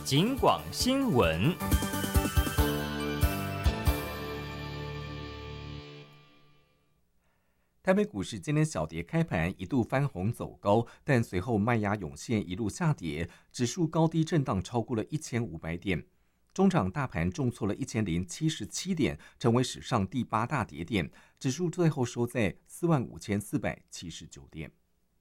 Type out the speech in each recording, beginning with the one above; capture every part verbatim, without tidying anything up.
警广新闻。台北股市今天小跌开盘，一度翻红走高，但随后卖压涌现，一路下跌，指数高低震荡超过了一千五百点。中场大盘重挫了一千零七十七点，成为史上第八大跌点，指数最后收在四万五千四百七十九点。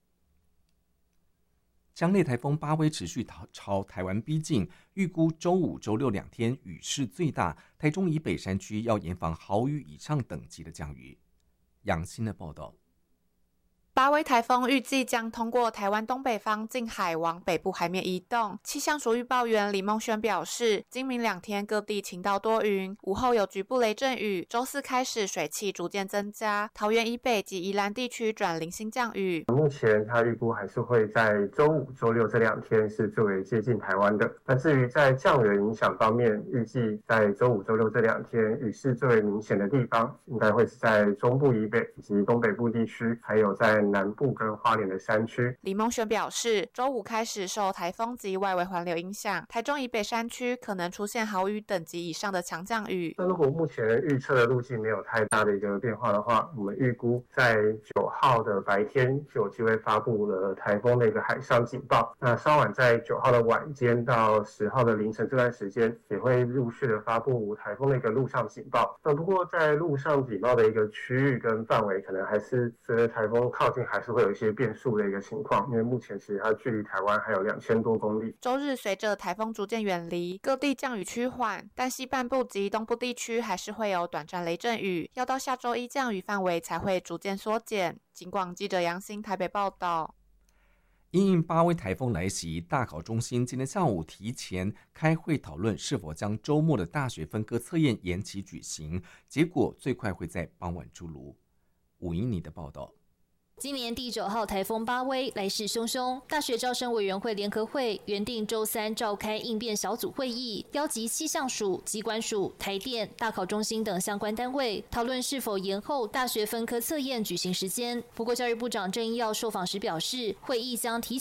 强烈台风巴威持续朝台湾逼近，预估周五、周六两天雨势最大，台中以北山区要严防豪雨以上等级的降雨。杨欣的报道。 巴威台风预计将通过台湾东北方近海往北部海面移动。气象署预报员李梦轩表示，今明两天各地晴到多云，午后有局部雷阵雨。周四开始水汽逐渐增加，桃园以北及宜兰地区转零星降雨。 目前他预估还是会在周五、周六这两天是最为接近台湾的。那至于在降雨影响方面，预计在周五、周六这两天雨势最为明显的地方，应该会是在中部以北以及东北部地区，还有在南部跟花莲的山区。 李梦轩表示，周五开始受台风及外围环流影响，台中以北山区可能出现豪雨等级以上的强降雨。 那如果目前预测的路径没有太大的一个变化的话，我们预估在九号的白天就有机会发布了台风的一个海上警报。那稍晚在九号的晚间到十号的凌晨这段时间，也会陆续的发布台风的一个陆上警报。那不过在陆上警报的一个区域跟范围，可能还是随着台风靠近，还是会有一些变数的一个情况，因为目前其实它距离台湾还有两千多公里。 周日随着台风逐渐远离，各地降雨趋缓，但西半部及东部地区还是会有短暂雷阵雨，要到下周一降雨范围才会逐渐缩减。警广记者杨欣台北报道。 因应巴威台风来袭，大考中心今天下午提前开会讨论是否将周末的大学分科测验延期举行，结果最快会在傍晚出炉。武英妮的报道。 今年第九号台风巴威来势汹汹，大学招生委员会联合会原定周三召开应变小组会议，邀集气象署、疾管署、台电、大考中心等相关单位，讨论是否延后大学分科测验举行时间。不过，教育部长郑英耀受访时表示，会议将提